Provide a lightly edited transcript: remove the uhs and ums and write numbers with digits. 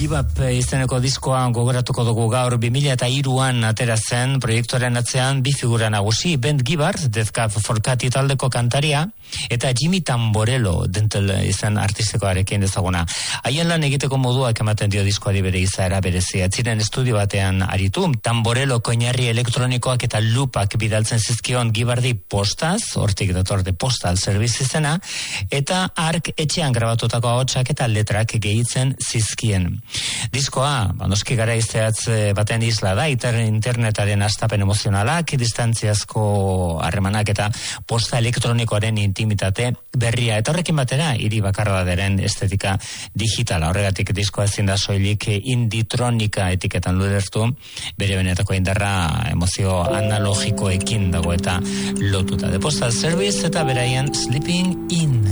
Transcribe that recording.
Bebop izeneko diskoa gogoratuko dugu gaur 2003an atera zen, proiektuaren atzean bi figura nagusi, Ben Gibbard, Death Cab for Cutie taldeko kantaria, eta Jimmy Tamborello Dental izan artistikoarekin ezaguna. Haien lan egiteko moduak ematen dio diskoari bere izaera berezia. Ziren estudio batean aritu, Tamborello koinarri elektronikoak eta loopak bidaltzen zizkion Gibbardi postaz, hortik dator de postal service izena, eta ark etxean grabatutako ahotsak eta letrak gehitzen zizkien. Diskoa, noski garaizeatz baten isla da, internetaren astapen emozionalak, distantziazko harremanak eta posta elektronikoaren intimitate berria. Eta horrekin batera, hiri bakardaderen estetika digitala. Horregatik diskoa ezin da soilik inditronika etiketan ludertu, bere benetako indarra emozio analogikoekin dago eta lotuta. The Postal Service eta beraien Sleeping In.